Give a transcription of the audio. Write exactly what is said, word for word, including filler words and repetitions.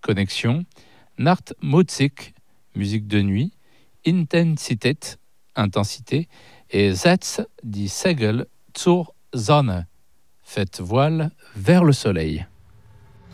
Connexion, Nachtmusik, musique de nuit, Intensität, intensité, et Setz die Segel zur Sonne, faites voile vers le soleil.